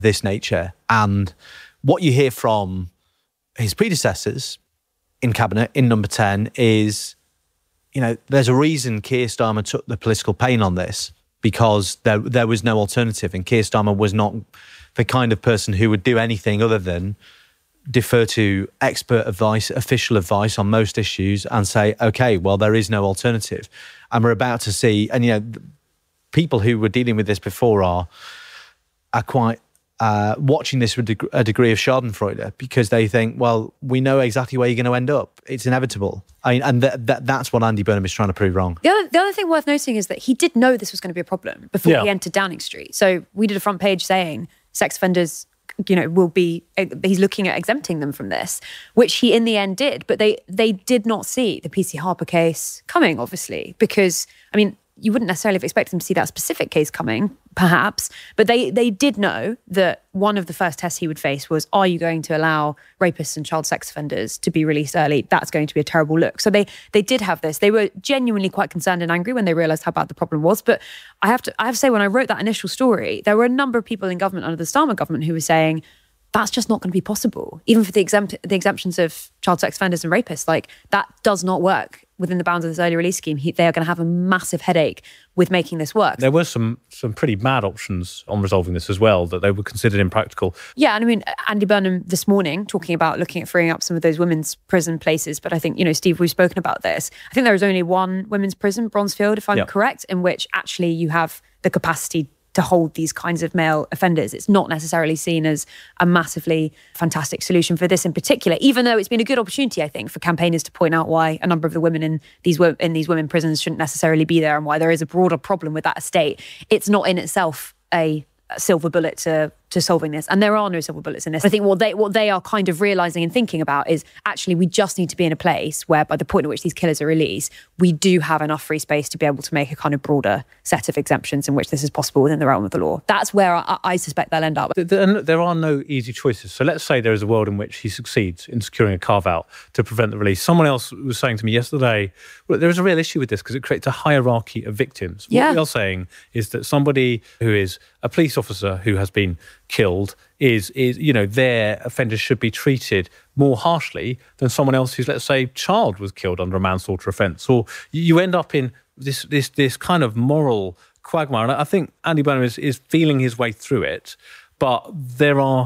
this nature. And what you hear from his predecessors in cabinet, in number 10, is, there's a reason Keir Starmer took the political pain on this, because there was no alternative. And Keir Starmer was not the kind of person who would do anything other than defer to expert advice, official advice on most issues and say, okay, well, there is no alternative. And we're about to see, and, people who were dealing with this before are quite watching this with a degree of schadenfreude, because they think, well, we know exactly where you're going to end up. It's inevitable. And that's what Andy Burnham is trying to prove wrong. The other thing worth noting is that he did know this was going to be a problem before he entered Downing Street. So we did a front page saying sex offenders, he's looking at exempting them from this, which he in the end did. But they did not see the PC Harper case coming, obviously, because, you wouldn't necessarily have expected them to see that specific case coming, perhaps, but they did know that one of the first tests he would face was, are you going to allow rapists and child sex offenders to be released early? That's going to be a terrible look. So they did have this. They were genuinely quite concerned and angry when they realised how bad the problem was. But I have to say, when I wrote that initial story, there were a number of people in government under the Starmer government who were saying, that's just not going to be possible. Even for the exemptions of child sex offenders and rapists, that does not work within the bounds of this early release scheme. They are going to have a massive headache with making this work. There were some pretty mad options on resolving this as well, that they were considered impractical. Yeah, and Andy Burnham this morning talking about looking at freeing up some of those women's prison places. But I think, Steve, we've spoken about this. I think there is only one women's prison, Bronzefield, if I'm correct, in which actually you have the capacity to hold these kinds of male offenders. It's not necessarily seen as a massively fantastic solution for this in particular, even though it's been a good opportunity, I think, for campaigners to point out why a number of the women in these women prisons shouldn't necessarily be there, and why there is a broader problem with that estate. It's not in itself a silver bullet to solving this, and there are no silver bullets in this. I think what they are kind of realising and thinking about is, actually, we just need to be in a place where, by the point at which these killers are released, we do have enough free space to be able to make a kind of broader set of exemptions in which this is possible within the realm of the law. That's where I suspect they'll end up. There are no easy choices. So let's say there is a world in which he succeeds in securing a carve-out to prevent the release. Someone else was saying to me yesterday, well, there is a real issue with this because it creates a hierarchy of victims. What we are saying is that somebody who is a police officer who has been killed is their offenders should be treated more harshly than someone else who's, let's say, child was killed under a manslaughter offence. Or you end up in this kind of moral quagmire. And I think Andy Burnham is feeling his way through it, but there are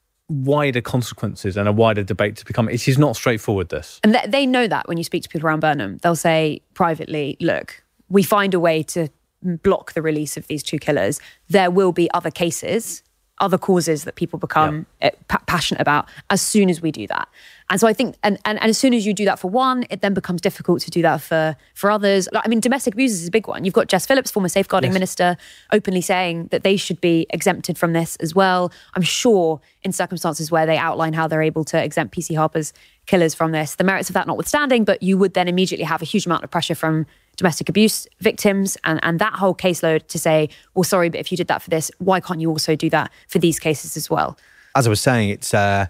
wider consequences and a wider debate to become. It is not straightforward, this. And they know that when you speak to people around Burnham. They'll say privately, look, we find a way to block the release of these two killers. There will be other cases, other causes that people become passionate about as soon as we do that. And so I think, and as soon as you do that for one, it then becomes difficult to do that for others. Domestic abuse is a big one. You've got Jess Phillips, former safeguarding minister, openly saying that they should be exempted from this as well. I'm sure in circumstances where they outline how they're able to exempt PC Harper's killers from this, the merits of that notwithstanding, but you would then immediately have a huge amount of pressure from domestic abuse victims and that whole caseload to say, well, sorry, but if you did that for this, why can't you also do that for these cases as well? As I was saying, it's a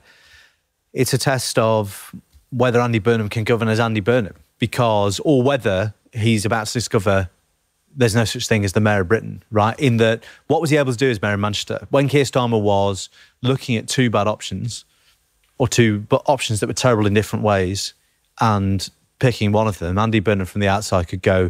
test of whether Andy Burnham can govern as Andy Burnham, or whether he's about to discover there's no such thing as the Mayor of Britain, right? In that, what was he able to do as Mayor of Manchester? When Keir Starmer was looking at two bad options, but options that were terrible in different ways, and picking one of them, Andy Burnham from the outside could go,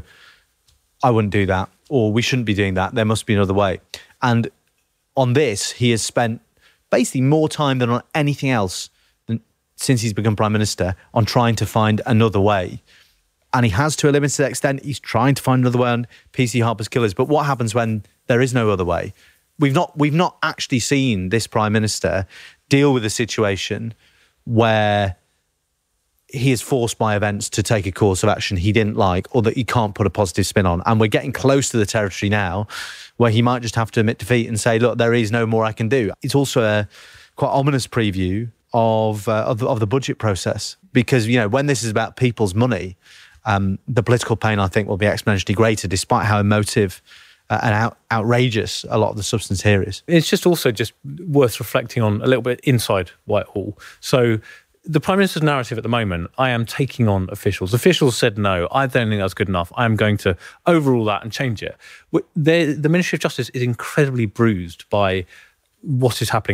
I wouldn't do that, or we shouldn't be doing that, there must be another way. And on this, he has spent basically more time than on anything else since he's become Prime Minister on trying to find another way. And he has, to a limited extent, he's trying to find another way on PC Harper's killers. But what happens when there is no other way? We've not actually seen this Prime Minister deal with a situation where he is forced by events to take a course of action he didn't like, or that he can't put a positive spin on. And we're getting close to the territory now where he might just have to admit defeat and say, look, there is no more I can do. It's also a quite ominous preview of the budget process, because, when this is about people's money, the political pain, I think, will be exponentially greater, despite how emotive and outrageous a lot of the substance here is. It's just also worth reflecting on a little bit inside Whitehall. So the Prime Minister's narrative at the moment, I am taking on officials. Officials said no, I don't think that's good enough. I am going to overrule that and change it. The Ministry of Justice is incredibly bruised by what is happening